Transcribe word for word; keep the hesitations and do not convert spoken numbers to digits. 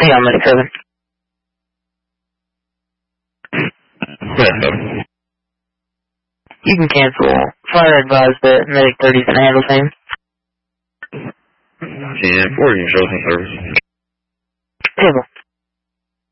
Hang on, Medic seven. Yeah. You can cancel. Fire advised that Medic thirty is going to handle things. ten four, you show some service. Table.